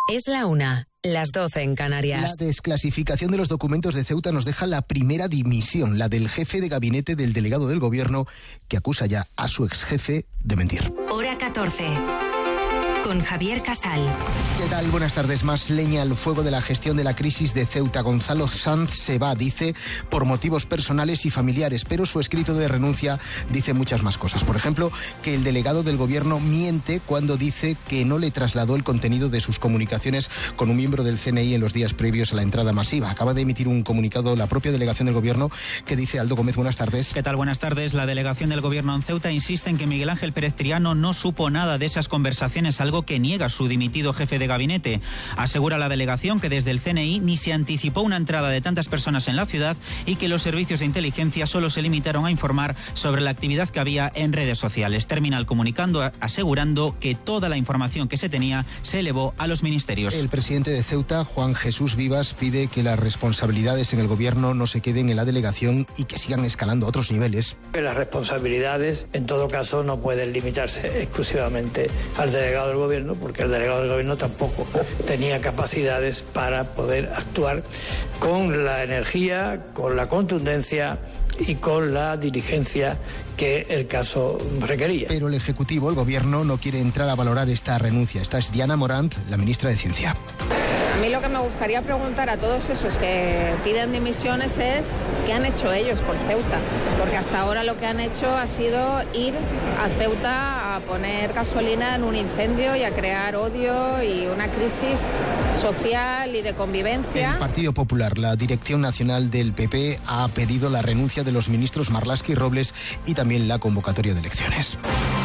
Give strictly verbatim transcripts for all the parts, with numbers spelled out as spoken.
Es la una, las doce en Canarias. La desclasificación de los documentos de Ceuta nos deja la primera dimisión, la del jefe de gabinete del delegado del gobierno, que acusa ya a su exjefe de mentir. Hora catorce. Con Javier Casal. ¿Qué tal? Buenas tardes. Más leña al fuego de la gestión de la crisis de Ceuta. Gonzalo Sanz se va, dice, por motivos personales y familiares, pero su escrito de renuncia dice muchas más cosas. Por ejemplo, que el delegado del gobierno miente cuando dice que no le trasladó el contenido de sus comunicaciones con un miembro del C N I en los días previos a la entrada masiva. Acaba de emitir un comunicado la propia delegación del gobierno que dice Aldo Gómez. Buenas tardes. ¿Qué tal? Buenas tardes. La delegación del gobierno en Ceuta insiste en que Miguel Ángel Pérez Triano no supo nada de esas conversaciones, algo que niega su dimitido jefe de gabinete. Asegura la delegación que desde el C N I ni se anticipó una entrada de tantas personas en la ciudad y que los servicios de inteligencia solo se limitaron a informar sobre la actividad que había en redes sociales. Termina el comunicando asegurando que toda la información que se tenía se elevó a los ministerios. El presidente de Ceuta, Juan Jesús Vivas, pide que las responsabilidades en el gobierno no se queden en la delegación y que sigan escalando a otros niveles. Las responsabilidades, en todo caso, no pueden limitarse exclusivamente al delegado del gobierno, porque el delegado del gobierno tampoco tenía capacidades para poder actuar con la energía, con la contundencia y con la diligencia que el caso requería. Pero el Ejecutivo, el Gobierno, no quiere entrar a valorar esta renuncia. Esta es Diana Morant, la ministra de Ciencia. A mí lo que me gustaría preguntar a todos esos que piden dimisiones es ¿qué han hecho ellos por Ceuta? Porque hasta ahora lo que han hecho ha sido ir a Ceuta a poner gasolina en un incendio y a crear odio y una crisis social y de convivencia. El Partido Popular, la Dirección Nacional del P P, ha pedido la renuncia de los ministros Marlaska y Robles y también la convocatoria de elecciones.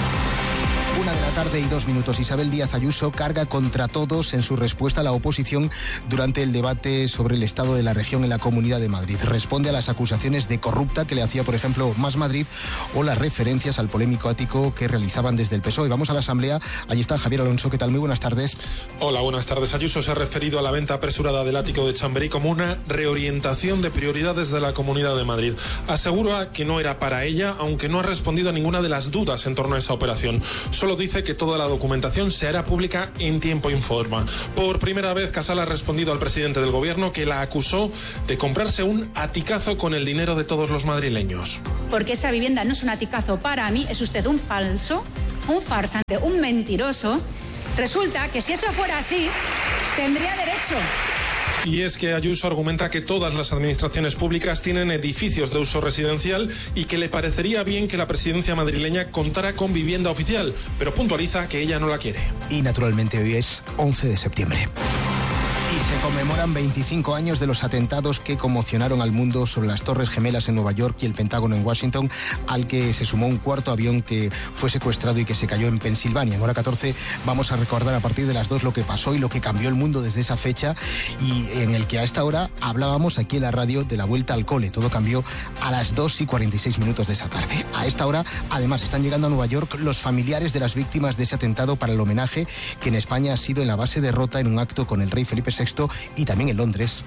Una de la tarde y dos minutos. Isabel Díaz Ayuso carga contra todos en su respuesta a la oposición durante el debate sobre el estado de la región en la Comunidad de Madrid. Responde a las acusaciones de corrupta que le hacía, por ejemplo, Más Madrid o las referencias al polémico ático que realizaban desde el P S O E. Vamos a la Asamblea. Allí está Javier Alonso. ¿Qué tal? Muy buenas tardes. Hola, buenas tardes. Ayuso se ha referido a la venta apresurada del ático de Chamberí como una reorientación de prioridades de la Comunidad de Madrid. Asegura que no era para ella, aunque no ha respondido a ninguna de las dudas en torno a esa operación. Solo dice que toda la documentación se hará pública en tiempo y forma. Por primera vez, Casal ha respondido al presidente del gobierno que la acusó de comprarse un aticazo con el dinero de todos los madrileños. Porque esa vivienda no es un aticazo para mí, es usted un falso, un farsante, un mentiroso. Resulta que si eso fuera así, tendría derecho. Y es que Ayuso argumenta que todas las administraciones públicas tienen edificios de uso residencial y que le parecería bien que la presidencia madrileña contara con vivienda oficial, pero puntualiza que ella no la quiere. Y naturalmente hoy es once de septiembre. Y se conmemoran veinticinco años de los atentados que conmocionaron al mundo sobre las Torres Gemelas en Nueva York y el Pentágono en Washington, al que se sumó un cuarto avión que fue secuestrado y que se cayó en Pensilvania. En hora catorce vamos a recordar a partir de las dos lo que pasó y lo que cambió el mundo desde esa fecha, y en el que a esta hora hablábamos aquí en la radio de la vuelta al cole. Todo cambió a las dos y cuarenta y seis minutos de esa tarde. A esta hora, además, están llegando a Nueva York los familiares de las víctimas de ese atentado para el homenaje que en España ha sido en la base de Rota en un acto con el rey Felipe sexto y también en Londres.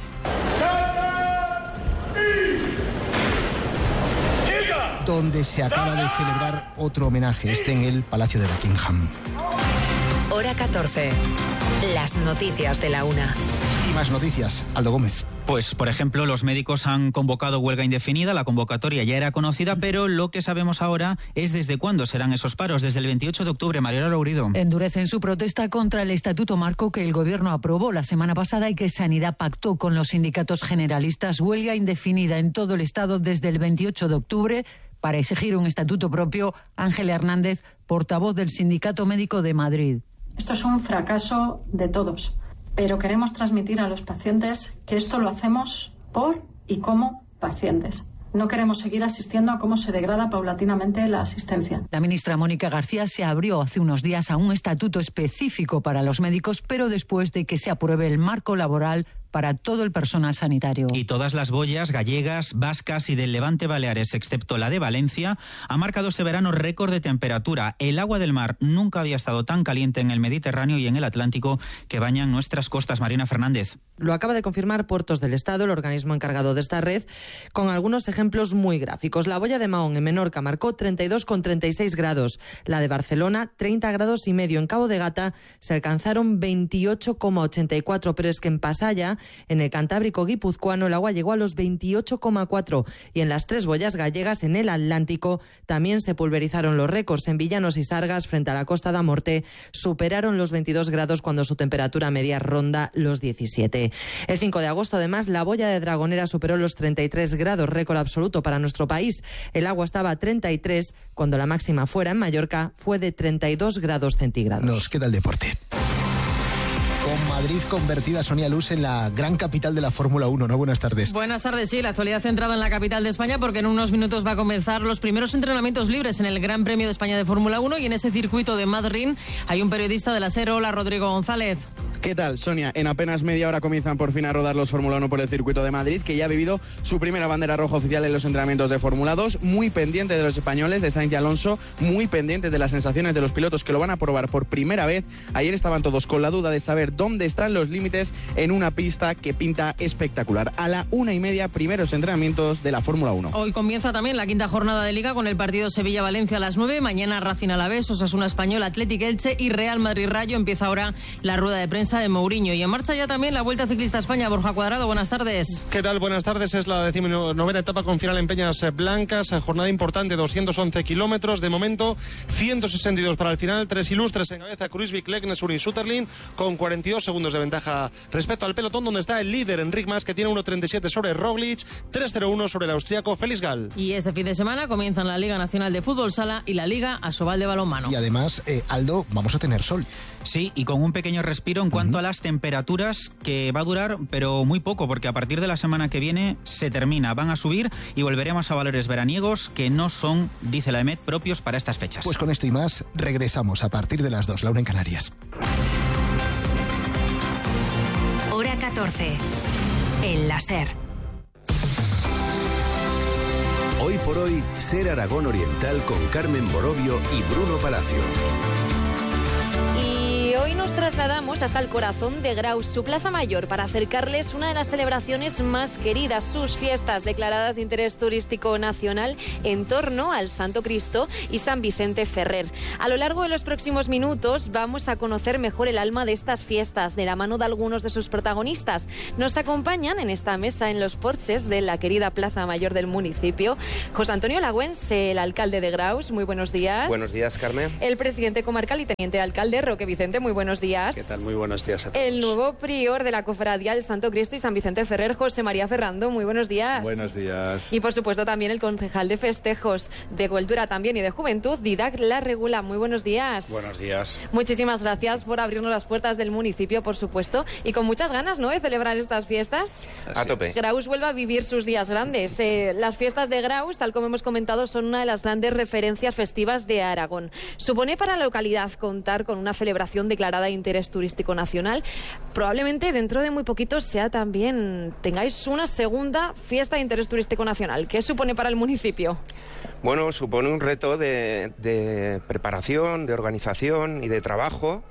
Donde se acaba de celebrar otro homenaje, este en el Palacio de Buckingham. Hora catorce. Las noticias de la una. Y más noticias. Aldo Gómez. Pues, por ejemplo, los médicos han convocado huelga indefinida. La convocatoria ya era conocida, pero lo que sabemos ahora es desde cuándo serán esos paros. Desde el veintiocho de octubre, Mariela Lourido. Endurecen su protesta contra el Estatuto Marco que el Gobierno aprobó la semana pasada y que Sanidad pactó con los sindicatos generalistas. Huelga indefinida en todo el Estado desde el veintiocho de octubre para exigir un estatuto propio. Ángela Hernández, portavoz del Sindicato Médico de Madrid. Esto es un fracaso de todos. Pero queremos transmitir a los pacientes que esto lo hacemos por y como pacientes. No queremos seguir asistiendo a cómo se degrada paulatinamente la asistencia. La ministra Mónica García se abrió hace unos días a un estatuto específico para los médicos, pero después de que se apruebe el marco laboral para todo el personal sanitario. Y todas las boyas gallegas, vascas y del Levante Baleares, excepto la de Valencia, ha marcado este verano récord de temperatura. El agua del mar nunca había estado tan caliente en el Mediterráneo y en el Atlántico que bañan nuestras costas. Marina Fernández. Lo acaba de confirmar Puertos del Estado, el organismo encargado de esta red, con algunos ejemplos muy gráficos. La boya de Mahón en Menorca marcó treinta y dos coma treinta y seis grados. La de Barcelona, treinta grados y medio. En Cabo de Gata se alcanzaron veintiocho coma ochenta y cuatro, pero es que en Pasaya, en el Cantábrico guipuzcoano, el agua llegó a los veintiocho coma cuatro. Y en las tres boyas gallegas, en el Atlántico, también se pulverizaron los récords. En Villanos y Sargas, frente a la Costa da Morte, superaron los veintidós grados cuando su temperatura media ronda los diecisiete. El cinco de agosto, además, la boya de Dragonera superó los treinta y tres grados, récord absoluto para nuestro país. El agua estaba a treinta y tres, cuando la máxima fuera en Mallorca fue de treinta y dos grados centígrados. Nos queda el deporte. Con Madrid convertida, Sonia Luz, en la gran capital de la Fórmula uno, ¿no? Buenas tardes. Buenas tardes, sí, la actualidad centrada en la capital de España, porque en unos minutos va a comenzar los primeros entrenamientos libres en el Gran Premio de España de Fórmula uno, y en ese circuito de Madrid hay un periodista de la SER. Hola, Rodrigo González. ¿Qué tal, Sonia? En apenas media hora comienzan por fin a rodar los Fórmula uno por el circuito de Madrid, que ya ha vivido su primera bandera roja oficial en los entrenamientos de Fórmula dos, muy pendiente de los españoles, de Sainz y Alonso, muy pendiente de las sensaciones de los pilotos que lo van a probar por primera vez. Ayer estaban todos con la duda de saber dónde están los límites en una pista que pinta espectacular. A la una y media, primeros entrenamientos de la Fórmula uno. Hoy comienza también la quinta jornada de Liga con el partido Sevilla-Valencia a las nueve. Mañana Racing Alavés, Osasuna Español, Athletic Elche y Real Madrid Rayo. Empieza ahora la rueda de prensa de Mourinho. Y en marcha ya también la Vuelta Ciclista a España. Borja Cuadrado, buenas tardes. ¿Qué tal? Buenas tardes. Es la decimonovena etapa con final en Peñas Blancas. Jornada importante, doscientos once kilómetros. De momento, ciento sesenta y dos para el final. Tres ilustres en cabeza: Kruijswijk, Leknesur y Sutterlin, con cuarenta y dos segundos de ventaja respecto al pelotón, donde está el líder Enric Mas, que tiene uno treinta y siete sobre Roglic, tres cero uno sobre el austriaco Félix Gall. Y este fin de semana comienzan la Liga Nacional de Fútbol Sala y la Liga Asobal de Balonmano. Y además, eh, Aldo, vamos a tener sol. Sí, y con un pequeño respiro en cuanto uh-huh. a las temperaturas, que va a durar, pero muy poco, porque a partir de la semana que viene se termina, van a subir y volveremos a valores veraniegos que no son, dice la EMET, propios para estas fechas. Pues con esto y más, regresamos a partir de las dos, la una en Canarias. Hora catorce. El láser. Hoy por hoy, Ser Aragón Oriental con Carmen Borovio y Bruno Palacio. Y hoy nos trasladamos hasta el corazón de Graus, su plaza mayor, para acercarles una de las celebraciones más queridas, sus fiestas declaradas de interés turístico nacional en torno al Santo Cristo y San Vicente Ferrer. A lo largo de los próximos minutos vamos a conocer mejor el alma de estas fiestas, de la mano de algunos de sus protagonistas. Nos acompañan en esta mesa en los porches de la querida plaza mayor del municipio José Antonio Lagüens, el alcalde de Graus. Muy buenos días. Buenos días, Carmen. El presidente comarcal y teniente alcalde Roque Vicente. Muy buenos días. ¿Qué tal? Muy buenos días a todos. El nuevo prior de la Cofradía del Santo Cristo y San Vicente Ferrer, José María Ferrando. Muy buenos días. Buenos días. Y por supuesto también el concejal de festejos, de cultura también y de juventud, Didac La Regula. Muy buenos días. Buenos días. Muchísimas gracias por abrirnos las puertas del municipio, por supuesto, y con muchas ganas, ¿no?, de celebrar estas fiestas. A tope. Graus vuelve a vivir sus días grandes. Eh, las fiestas de Graus, tal como hemos comentado, son una de las grandes referencias festivas de Aragón. Supone para la localidad contar con una celebración declarada de interés turístico nacional. Probablemente dentro de muy poquito sea también, tengáis una segunda fiesta de interés turístico nacional. ¿Qué supone para el municipio? Bueno, supone un reto de, de preparación, de organización y de trabajo.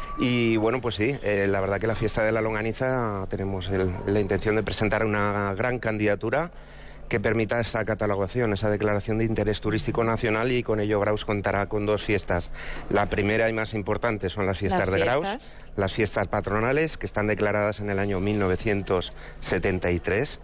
Y bueno, pues sí, eh, la verdad que la fiesta de la longaniza tenemos el, la intención de presentar una gran candidatura que permita esa catalogación, esa declaración de interés turístico nacional, y con ello Graus contará con dos fiestas. La primera y más importante son las fiestas, las fiestas. de Graus, las fiestas patronales, que están declaradas en el año mil novecientos setenta y tres,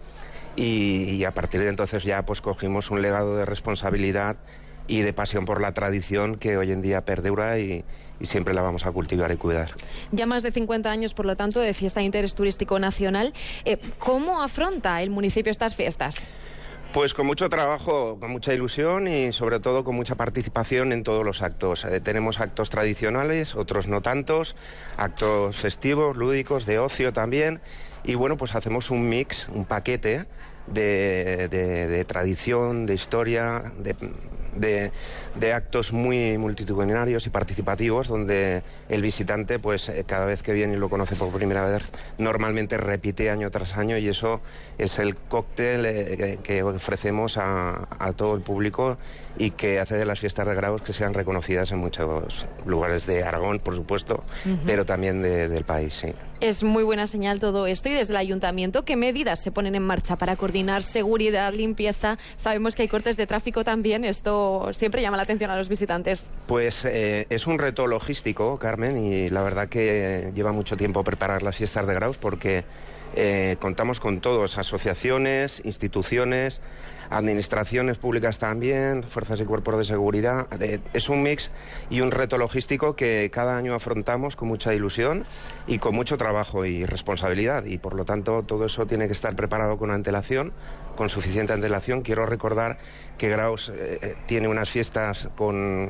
y, y a partir de entonces ya pues cogimos un legado de responsabilidad y de pasión por la tradición que hoy en día perdura y, y siempre la vamos a cultivar y cuidar. Ya más de cincuenta años, por lo tanto, de fiesta de interés turístico nacional. Eh, ¿Cómo afronta el municipio estas fiestas? Pues con mucho trabajo, con mucha ilusión y sobre todo con mucha participación en todos los actos. Eh, tenemos actos tradicionales, otros no tantos, actos festivos, lúdicos, de ocio también. Y bueno, pues hacemos un mix, un paquete de, de, de tradición, de historia, de... De, de actos muy multitudinarios y participativos donde el visitante pues cada vez que viene y lo conoce por primera vez normalmente repite año tras año, y eso es el cóctel eh, que ofrecemos a, a todo el público y que hace de las fiestas de Graus que sean reconocidas en muchos lugares de Aragón, por supuesto, uh-huh. pero también de, del país, sí. Es muy buena señal todo esto. Y desde el ayuntamiento, ¿qué medidas se ponen en marcha para coordinar seguridad, limpieza? Sabemos que hay cortes de tráfico también. Esto siempre llama la atención a los visitantes. Pues eh, es un reto logístico, Carmen, y la verdad que lleva mucho tiempo preparar las fiestas de Graus porque eh, contamos con todos, asociaciones, instituciones, administraciones públicas también, fuerzas y cuerpos de seguridad. Eh, es un mix y un reto logístico que cada año afrontamos con mucha ilusión y con mucho trabajo y responsabilidad, y por lo tanto todo eso tiene que estar preparado con antelación, con suficiente antelación. Quiero recordar que Graus eh, tiene unas fiestas con...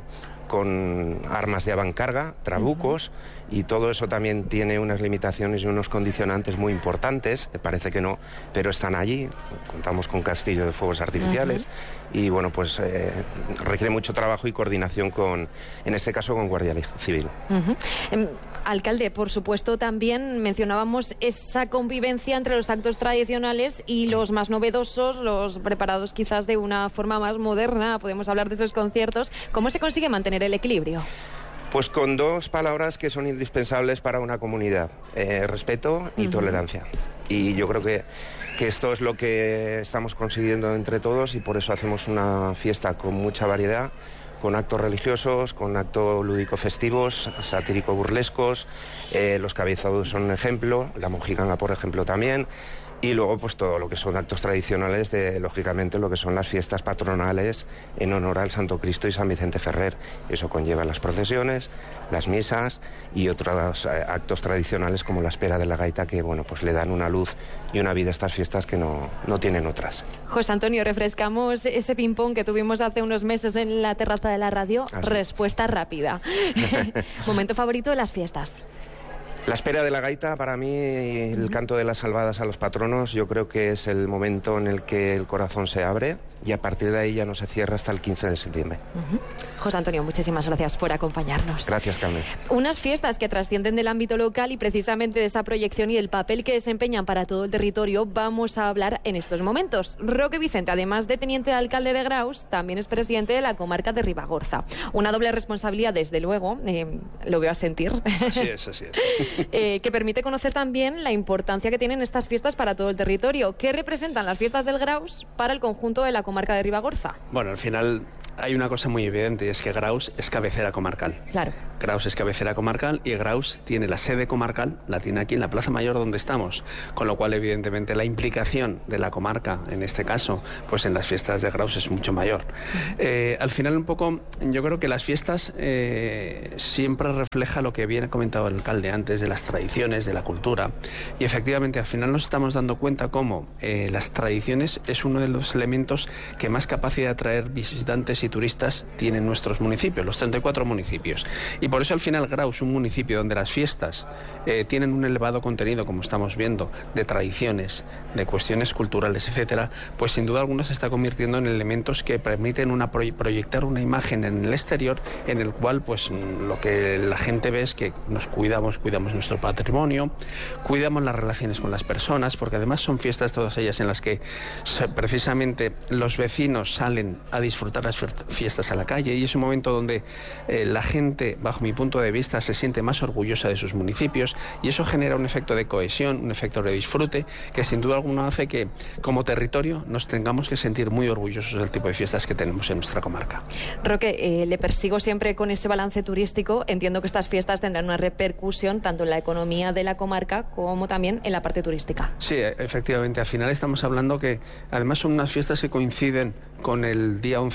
con armas de avancarga, trabucos, uh-huh. y todo eso también tiene unas limitaciones y unos condicionantes muy importantes, que parece que no, pero están allí. Contamos con castillo de fuegos artificiales, uh-huh. y bueno, pues eh, requiere mucho trabajo y coordinación con, en este caso, con Guardia Civil. Uh-huh. eh, alcalde, por supuesto, también mencionábamos esa convivencia entre los actos tradicionales y los más novedosos, los preparados quizás de una forma más moderna. Podemos hablar de esos conciertos. ¿Cómo se consigue mantener el equilibrio? Pues con dos palabras que son indispensables para una comunidad: eh, respeto y uh-huh. tolerancia. Y yo creo que, que esto es lo que estamos consiguiendo entre todos, y por eso hacemos una fiesta con mucha variedad, con actos religiosos, con actos lúdico-festivos, satírico-burlescos. Eh, los cabezados son un ejemplo, la mojiganga, por ejemplo, también. Y luego, pues todo lo que son actos tradicionales de, lógicamente, lo que son las fiestas patronales en honor al Santo Cristo y San Vicente Ferrer. Eso conlleva las procesiones, las misas y otros eh, actos tradicionales como la espera de la gaita, que, bueno, pues le dan una luz y una vida a estas fiestas que no, no tienen otras. José Antonio, refrescamos ese ping-pong que tuvimos hace unos meses en la terraza de la radio. Así. Respuesta rápida. ¿Momento favorito de las fiestas? La espera de la gaita, para mí, el canto de las salvadas a los patronos, yo creo que es el momento en el que el corazón se abre, y a partir de ahí ya no se cierra hasta el quince de septiembre. Uh-huh. José Antonio, muchísimas gracias por acompañarnos. Gracias, Carmen. Unas fiestas que trascienden del ámbito local, y precisamente de esa proyección y el papel que desempeñan para todo el territorio vamos a hablar en estos momentos. Roque Vicente, además de teniente de alcalde de Graus, también es presidente de la comarca de Ribagorza. Una doble responsabilidad, desde luego, eh, lo veo a sentir. Así es, así es. Eh, que permite conocer también la importancia que tienen estas fiestas para todo el territorio. ¿Qué representan las fiestas del Graus para el conjunto de la comarca de Ribagorza? Bueno, al final hay una cosa muy evidente, y es que Graus es cabecera comarcal. Claro. Graus es cabecera comarcal, y Graus tiene la sede comarcal, la tiene aquí en la Plaza Mayor donde estamos, con lo cual evidentemente la implicación de la comarca, en este caso, pues en las fiestas de Graus es mucho mayor. Eh, al final, un poco, yo creo que las fiestas eh, siempre refleja lo que bien ha comentado el alcalde antes, de las tradiciones, de la cultura, y efectivamente al final nos estamos dando cuenta cómo eh, las tradiciones es uno de los elementos que más capacidad de atraer visitantes y turistas tienen nuestros municipios, los treinta y cuatro municipios. Y por eso al final Graus, un municipio donde las fiestas eh, tienen un elevado contenido, como estamos viendo, de tradiciones, de cuestiones culturales, etcétera, pues sin duda alguna se está convirtiendo en elementos que permiten una proy- proyectar una imagen en el exterior, en el cual pues lo que la gente ve es que nos cuidamos, cuidamos nuestro patrimonio, cuidamos las relaciones con las personas, porque además son fiestas todas ellas en las que precisamente los vecinos salen a disfrutar las fiestas a la calle, y es un momento donde eh, la gente, bajo mi punto de vista, se siente más orgullosa de sus municipios, y eso genera un efecto de cohesión, un efecto de disfrute, que sin duda alguna hace que como territorio nos tengamos que sentir muy orgullosos del tipo de fiestas que tenemos en nuestra comarca. Roque, eh, le persigo siempre con ese balance turístico. Entiendo que estas fiestas tendrán una repercusión tanto en la economía de la comarca como también en la parte turística. Sí, efectivamente, al final estamos hablando que además son unas fiestas que coinciden con el día once de septiembre,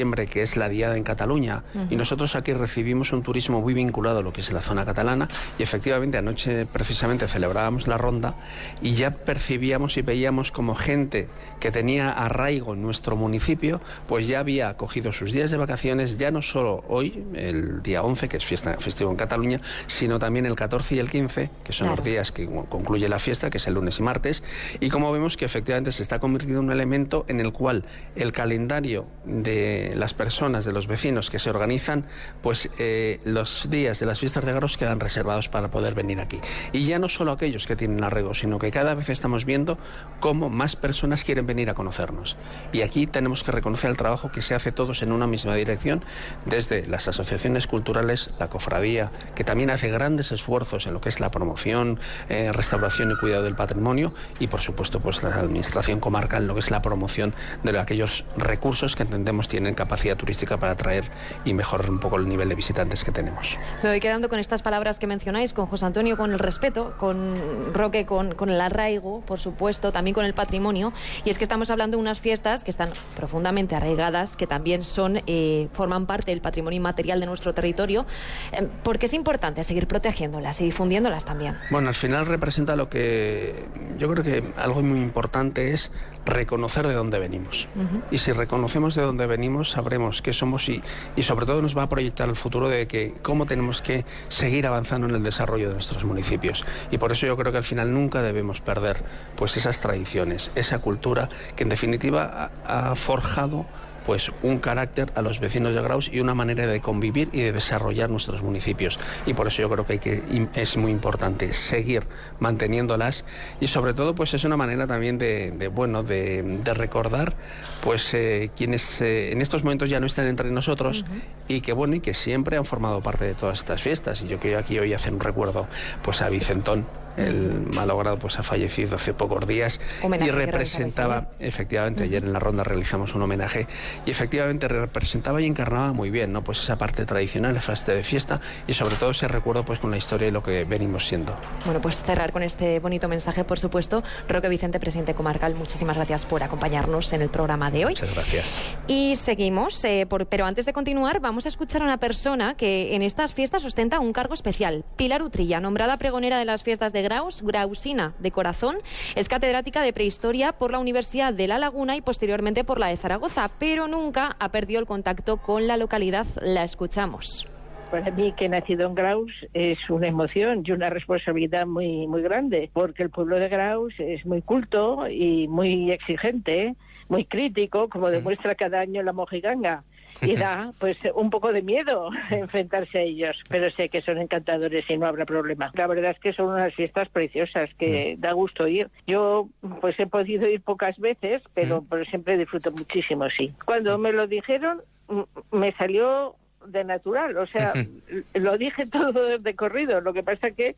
septiembre, que es la Diada en Cataluña, uh-huh. y nosotros aquí recibimos un turismo muy vinculado a lo que es la zona catalana, y efectivamente anoche precisamente celebrábamos la ronda y ya percibíamos y veíamos como gente que tenía arraigo en nuestro municipio, pues ya había cogido sus días de vacaciones, ya no solo hoy, el día once, que es fiesta festivo en Cataluña, sino también el catorce y el quince, que son claro. los días que concluye la fiesta, que es el lunes y martes, y como vemos que efectivamente se está convirtiendo en un elemento en el cual el calendario de las personas, de los vecinos que se organizan, pues eh, los días de las fiestas de Graus quedan reservados para poder venir aquí. Y ya no solo aquellos que tienen arraigo, sino que cada vez estamos viendo cómo más personas quieren venir a conocernos. Y aquí tenemos que reconocer el trabajo que se hace todos en una misma dirección, desde las asociaciones culturales, la cofradía, que también hace grandes esfuerzos en lo que es la promoción, eh, restauración y cuidado del patrimonio, y por supuesto pues la administración comarcal en lo que es la promoción de aquellos recursos que entendemos tienen capacidad turística para atraer y mejorar un poco el nivel de visitantes que tenemos. Me voy quedando con estas palabras que mencionáis, con José Antonio, con el respeto, con Roque, con, con el arraigo, por supuesto, también con el patrimonio, y es que estamos hablando de unas fiestas que están profundamente arraigadas, que también son eh, forman parte del patrimonio inmaterial de nuestro territorio, eh, porque es importante seguir protegiéndolas y difundiéndolas también. Bueno, al final representa lo que yo creo que algo muy importante es reconocer de dónde venimos. Uh-huh. Y si reconocemos de dónde venimos, sabremos qué somos y, y sobre todo nos va a proyectar el futuro de que cómo tenemos que seguir avanzando en el desarrollo de nuestros municipios. Y por eso yo creo que al final nunca debemos perder pues esas tradiciones, esa cultura que en definitiva ha, ha forjado pues un carácter a los vecinos de Graus y una manera de convivir y de desarrollar nuestros municipios. Y por eso yo creo que, hay que es muy importante seguir manteniéndolas, y sobre todo pues es una manera también de, de bueno de, de recordar pues eh, quienes eh, en estos momentos ya no están entre nosotros, uh-huh. y que bueno y que siempre han formado parte de todas estas fiestas. Y yo quiero aquí hoy hacer un recuerdo pues a Vicentón, el malogrado pues ha fallecido hace pocos días, homenaje y representaba, efectivamente, uh-huh. ayer en la ronda realizamos un homenaje, y efectivamente representaba y encarnaba muy bien, ¿no? Pues esa parte tradicional, la fase de fiesta, y sobre todo ese recuerdo pues con la historia y lo que venimos siendo. Bueno, pues cerrar con este bonito mensaje, por supuesto. Roque Vicente, presidente comarcal, muchísimas gracias por acompañarnos en el programa de hoy. Muchas gracias. Y seguimos, eh, por, pero antes de continuar vamos a escuchar a una persona que en estas fiestas ostenta un cargo especial. Pilar Utrilla, nombrada pregonera de las fiestas de Graus, grausina de corazón, es catedrática de prehistoria por la Universidad de La Laguna y posteriormente por la de Zaragoza, pero nunca ha perdido el contacto con la localidad. La escuchamos. Para mí, que he nacido en Graus, es una emoción y una responsabilidad muy muy grande, porque el pueblo de Graus es muy culto y muy exigente, muy crítico, como demuestra cada año la Mojiganga. Y da, pues, un poco de miedo enfrentarse a ellos, pero sé que son encantadores y no habrá problema. La verdad es que son unas fiestas preciosas que da gusto ir. Yo, pues, he podido ir pocas veces, pero, pero siempre disfruto muchísimo, sí. Cuando me lo dijeron, me salió de natural, o sea, lo dije todo de corrido. Lo que pasa que,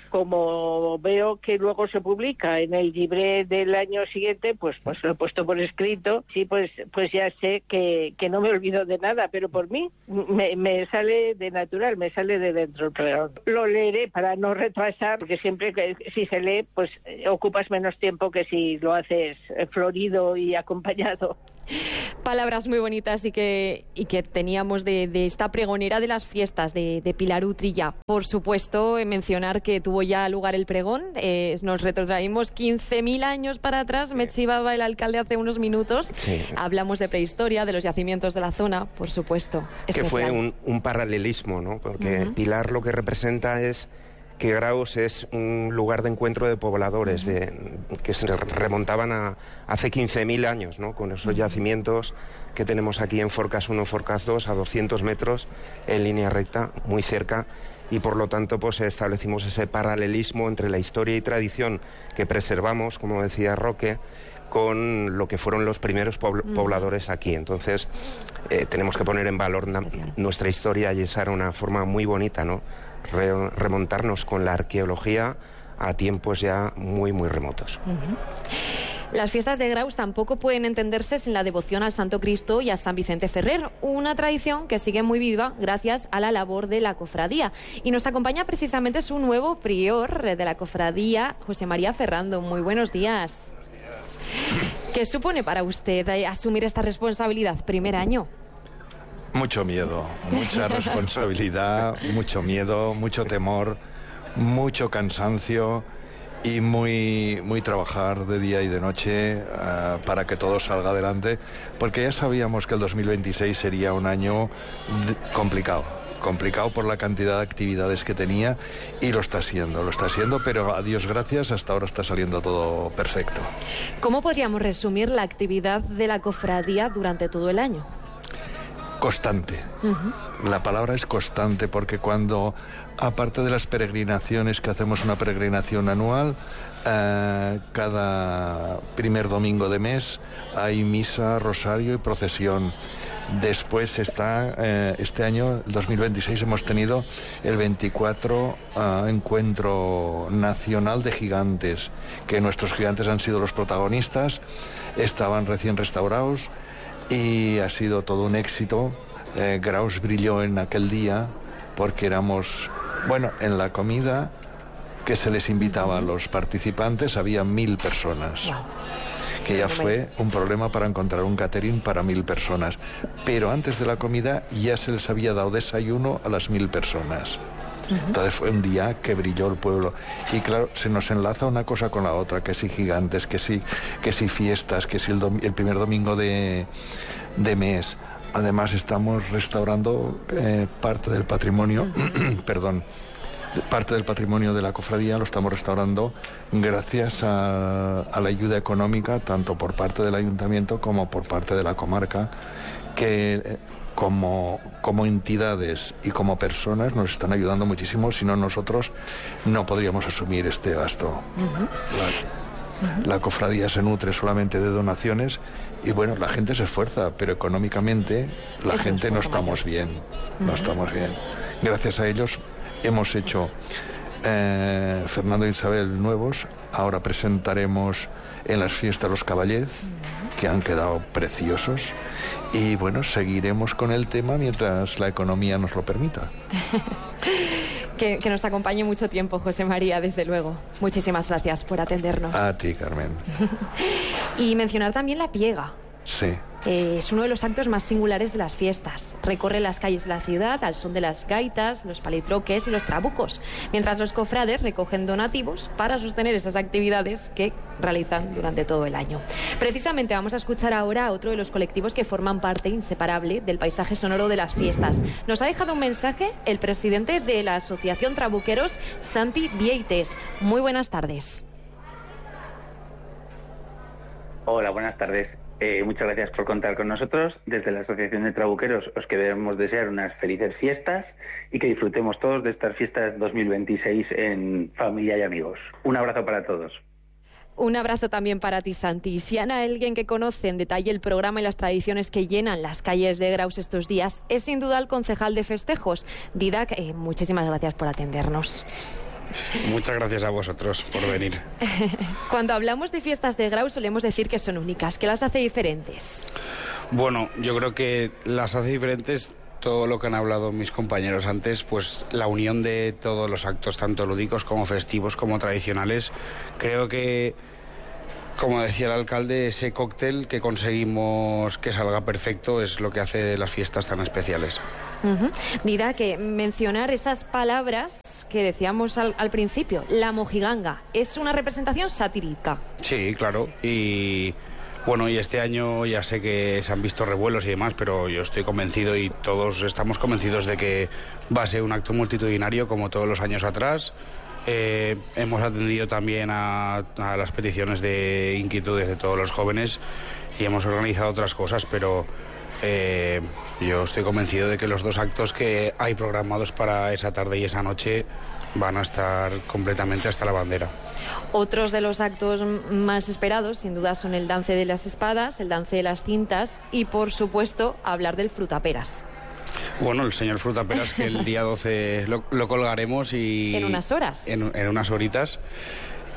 como veo que luego se publica en el libré del año siguiente, pues pues lo he puesto por escrito. Sí, pues pues ya sé que, que no me olvido de nada, pero por mí me, me sale de natural, me sale de dentro. Pero lo leeré para no retrasar, porque siempre que si se lee, pues ocupas menos tiempo que si lo haces florido y acompañado. Palabras muy bonitas y que, y que teníamos de, de esta pregonera de las fiestas de, de Pilar Utrilla. Por supuesto, mencionar que tuvo ya lugar el pregón. Eh, nos retrotraímos quince mil años para atrás. Me chivaba el alcalde hace unos minutos. Sí. Hablamos de prehistoria, de los yacimientos de la zona, por supuesto. Que especial. Fue un, un paralelismo, ¿no? Porque uh-huh. Pilar lo que representa es que Graus es un lugar de encuentro de pobladores uh-huh. de, que se remontaban a hace quince mil años, ¿no? Con esos uh-huh. yacimientos que tenemos aquí en Forcas uno, Forcas dos, a doscientos metros, en línea recta, muy cerca, y por lo tanto pues establecimos ese paralelismo entre la historia y tradición que preservamos, como decía Roque, con lo que fueron los primeros pobladores aquí. Entonces eh, tenemos que poner en valor na- nuestra historia, y esa era una forma muy bonita, ¿no? Re- remontarnos con la arqueología a tiempos ya muy muy remotos. Uh-huh. Las fiestas de Graus tampoco pueden entenderse sin la devoción al Santo Cristo y a San Vicente Ferrer, una tradición que sigue muy viva gracias a la labor de la cofradía. Y nos acompaña precisamente su nuevo prior de la cofradía, José María Ferrando. Muy buenos días. ¿Qué supone para usted asumir esta responsabilidad primer año? Mucho miedo, mucha responsabilidad, mucho miedo, mucho temor, mucho cansancio y muy, muy trabajar de día y de noche uh, para que todo salga adelante, porque ya sabíamos que el dos mil veintiséis sería un año complicado. complicado por la cantidad de actividades que tenía y lo está siendo, lo está siendo, pero a Dios gracias, hasta ahora está saliendo todo perfecto. ¿Cómo podríamos resumir la actividad de la cofradía durante todo el año? Constante. Uh-huh. La palabra es constante porque cuando, aparte de las peregrinaciones, que hacemos una peregrinación anual, eh, cada primer domingo de mes hay misa, rosario y procesión. Después está, eh, este año, el dos mil veintiséis, hemos tenido el veinticuatro uh, Encuentro Nacional de Gigantes, que nuestros gigantes han sido los protagonistas, estaban recién restaurados y ha sido todo un éxito. Eh, Graus brilló en aquel día porque éramos, bueno, en la comida que se les invitaba a los participantes había mil personas. Wow. Que ya fue un problema para encontrar un catering para mil personas. Pero antes de la comida ya se les había dado desayuno a las mil personas. Uh-huh. Entonces fue un día que brilló el pueblo. Y claro, se nos enlaza una cosa con la otra, que si gigantes, que si, que si fiestas, que si el, dom- el primer domingo de, de mes. Además estamos restaurando eh, parte del patrimonio, uh-huh. perdón, parte del patrimonio de la cofradía lo estamos restaurando gracias a, a la ayuda económica tanto por parte del ayuntamiento como por parte de la comarca, que como, como entidades y como personas nos están ayudando muchísimo. Si no, nosotros no podríamos asumir este gasto. Uh-huh. La, uh-huh. la cofradía se nutre solamente de donaciones y bueno, la gente se esfuerza, pero económicamente la Eso gente no estamos mayor. bien, uh-huh. no estamos bien. Gracias a ellos hemos hecho eh, Fernando e Isabel nuevos, ahora presentaremos en las fiestas los Caballez, que han quedado preciosos, y bueno, seguiremos con el tema mientras la economía nos lo permita. que, que nos acompañe mucho tiempo, José María, desde luego. Muchísimas gracias por atendernos. A ti, Carmen. Y mencionar también la piega. Sí. Eh, es uno de los actos más singulares de las fiestas. Recorre las calles de la ciudad al son de las gaitas, los palitroques y los trabucos, mientras los cofrades recogen donativos para sostener esas actividades que realizan durante todo el año. Precisamente vamos a escuchar ahora a otro de los colectivos que forman parte inseparable del paisaje sonoro de las fiestas. Nos ha dejado un mensaje el presidente de la Asociación Trabuqueros, Santi Vieites. Muy buenas tardes. Hola, buenas tardes. Eh, muchas gracias por contar con nosotros. Desde la Asociación de Trabuqueros os queremos desear unas felices fiestas y que disfrutemos todos de estas fiestas dos mil veintiséis en familia y amigos. Un abrazo para todos. Un abrazo también para ti, Santi. Si Ana, alguien que conoce en detalle el programa y las tradiciones que llenan las calles de Graus estos días, es sin duda el concejal de festejos. Didac, eh, muchísimas gracias por atendernos. Muchas gracias a vosotros por venir. Cuando hablamos de fiestas de Graus solemos decir que son únicas. ¿Qué las hace diferentes? Bueno, yo creo que las hace diferentes todo lo que han hablado mis compañeros antes, pues la unión de todos los actos, tanto lúdicos como festivos como tradicionales. Creo que, como decía el alcalde, ese cóctel que conseguimos que salga perfecto es lo que hace las fiestas tan especiales. Uh-huh. Dirá que mencionar esas palabras que decíamos al, al principio, la mojiganga, es una representación satírica. Sí, claro, y bueno, y este año ya sé que se han visto revuelos y demás, pero yo estoy convencido y todos estamos convencidos de que va a ser un acto multitudinario como todos los años atrás. Eh, hemos atendido también a, a las peticiones de inquietudes de todos los jóvenes y hemos organizado otras cosas, pero Eh, yo estoy convencido de que los dos actos que hay programados para esa tarde y esa noche van a estar completamente hasta la bandera. Otros de los actos más esperados, sin duda, son el dance de las espadas, el dance de las cintas y, por supuesto, hablar del frutaperas. Bueno, el señor frutaperas, que el día doce lo, lo colgaremos y... En unas horas. En, en unas horitas.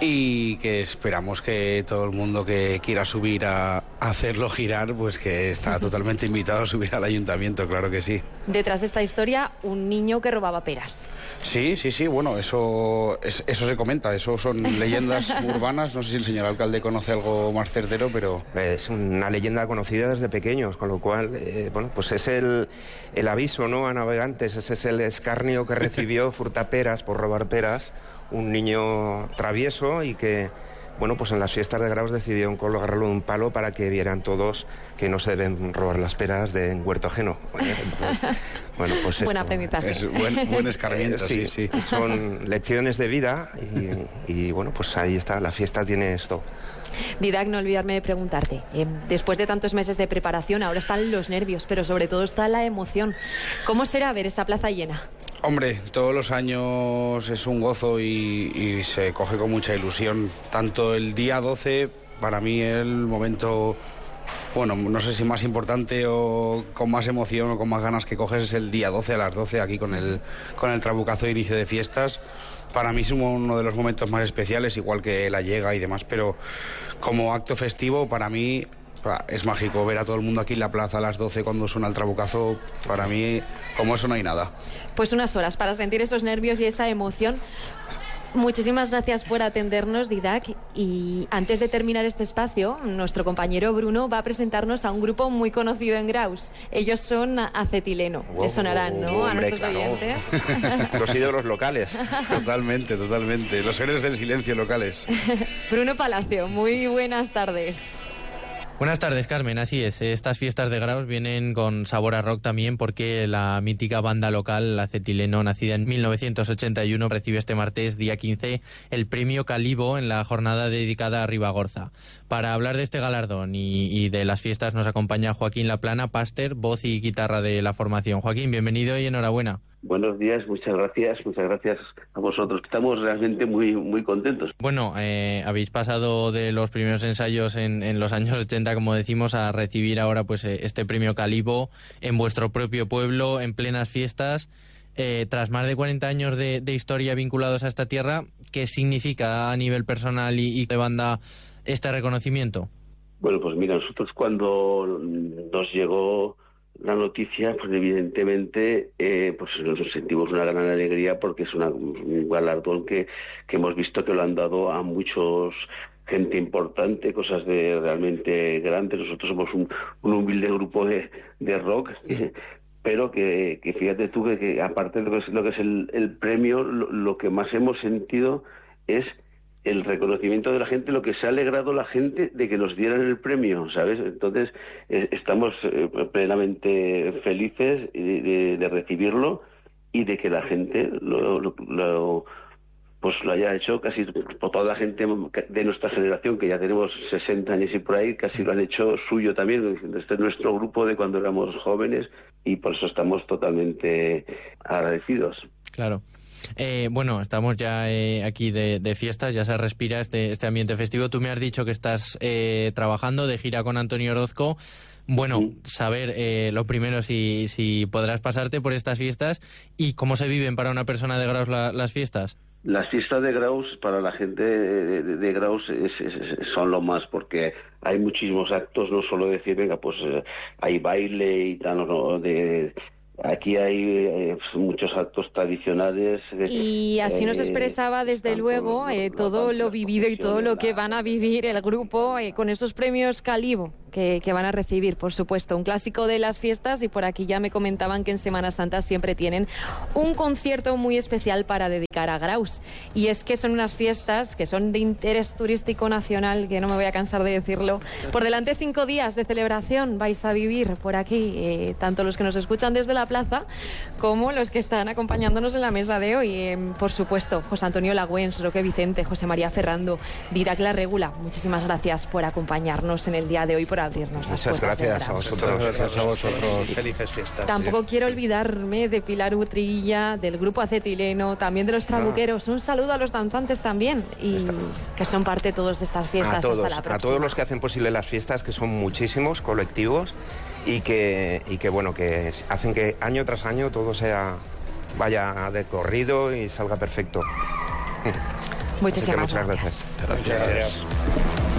y que esperamos que todo el mundo que quiera subir a hacerlo girar, pues que está totalmente invitado a subir al ayuntamiento, claro que sí. Detrás de esta historia, un niño que robaba peras. Sí, sí, sí, bueno, eso, es, eso se comenta, eso son leyendas urbanas, no sé si el señor alcalde conoce algo más certero, pero... Es una leyenda conocida desde pequeños, con lo cual, eh, bueno, pues es el, el aviso, ¿no?, a navegantes, ese es el escarnio que recibió Furtaperas por robar peras, un niño travieso y que, bueno, pues en las fiestas de Graus decidieron colgarlo de un palo para que vieran todos que no se deben robar las peras de un huerto ajeno. Entonces, bueno, pues buen esto, aprendizaje. Es buen, buen escarmiento, eh, sí, sí, sí. Son lecciones de vida y, y, bueno, pues ahí está, la fiesta tiene esto. Didac, no olvidarme de preguntarte, eh, después de tantos meses de preparación, ahora están los nervios, pero sobre todo está la emoción. ¿Cómo será ver esa plaza llena? Hombre, todos los años es un gozo y, y se coge con mucha ilusión. Tanto el día doce, para mí el momento, bueno, no sé si más importante o con más emoción o con más ganas que coges es el día doce a las doce aquí con el, con el trabucazo de inicio de fiestas. Para mí es uno de los momentos más especiales, igual que la llega y demás, pero como acto festivo para mí es mágico ver a todo el mundo aquí en la plaza a las doce cuando suena el trabucazo. Para mí, como eso no hay nada. Pues unas horas para sentir esos nervios y esa emoción. Muchísimas gracias por atendernos, Didac. Y antes de terminar este espacio, nuestro compañero Bruno va a presentarnos a un grupo muy conocido en Graus. Ellos son Acetileno. Wow, Les sonarán, ¿no? Hombre, a nuestros claro. oyentes. Los ídolos locales. Totalmente, totalmente. Los héroes del silencio locales. Bruno Palacio, muy buenas tardes. Buenas tardes, Carmen. Así es, estas fiestas de Graus vienen con sabor a rock también porque la mítica banda local, Acetileno, nacida en mil novecientos ochenta y uno, recibe este martes, día quince, el premio Calibo en la jornada dedicada a Ribagorza. Para hablar de este galardón y, y de las fiestas nos acompaña Joaquín Laplana, Páster, voz y guitarra de la formación. Joaquín, bienvenido y enhorabuena. Buenos días, muchas gracias, muchas gracias a vosotros. Estamos realmente muy muy contentos. Bueno, eh, habéis pasado de los primeros ensayos en, en los años ochenta, como decimos, a recibir ahora pues este premio Calibo en vuestro propio pueblo, en plenas fiestas. Eh, tras más de cuarenta años de, de historia vinculados a esta tierra, ¿qué significa a nivel personal y, y de banda este reconocimiento? Bueno, pues mira, nosotros cuando nos llegó la noticia, pues evidentemente eh, pues nos sentimos una gran alegría porque es una, un galardón que, que hemos visto que lo han dado a muchos gente importante, cosas de realmente grandes. Nosotros somos un, un humilde grupo de, de rock, eh, pero que, que fíjate tú que, que aparte de lo que es, lo que es el, el premio, lo, lo que más hemos sentido es el reconocimiento de la gente, lo que se ha alegrado la gente de que nos dieran el premio, ¿sabes? Entonces, eh, estamos eh, plenamente felices de, de, de recibirlo y de que la gente lo, lo, lo, pues lo haya hecho casi por toda la gente de nuestra generación, que ya tenemos sesenta años y por ahí, casi lo han hecho suyo también. Este es nuestro grupo de cuando éramos jóvenes y por eso estamos totalmente agradecidos. Claro. Eh, bueno, estamos ya eh, aquí de, de fiestas, ya se respira este, este ambiente festivo. Tú me has dicho que estás eh, trabajando de gira con Antonio Orozco. Bueno, sí. saber eh, lo primero si, si podrás pasarte por estas fiestas y cómo se viven para una persona de Graus la, las fiestas. Las fiestas de Graus, para la gente de, de, de Graus, es, es, son lo más, porque hay muchísimos actos, no solo decir, venga, pues eh, hay baile y tal, no, de... Aquí hay eh, muchos actos tradicionales. Y así nos expresaba, desde luego, eh, todo lo vivido y todo lo que van a vivir el grupo eh, con esos premios Calibo que, que van a recibir, por supuesto. Un clásico de las fiestas, y por aquí ya me comentaban que en Semana Santa siempre tienen un concierto muy especial para dedicar a Graus. Y es que son unas fiestas que son de interés turístico nacional, que no me voy a cansar de decirlo. Por delante cinco días de celebración vais a vivir por aquí, eh, tanto los que nos escuchan desde la plaza como los que están acompañándonos en la mesa de hoy. Eh, por supuesto, José Antonio Lagüens, Roque Vicente, José María Ferrando, Didac Larregula, muchísimas gracias por acompañarnos en el día de hoy, por abrirnos las Muchas gracias a vosotros. Gracias a vosotros. Felices fiestas. Tampoco sí. quiero olvidarme de Pilar Utrilla, del grupo Acetileno, también de los Trabuqueros. Un saludo a los danzantes también, y que son parte todos de estas fiestas. A todos, hasta la próxima. A todos los que hacen posible las fiestas, que son muchísimos colectivos y que, y que bueno, que hacen que año tras año todo sea vaya de corrido y salga perfecto. Muchísimas muchas gracias. gracias. Gracias.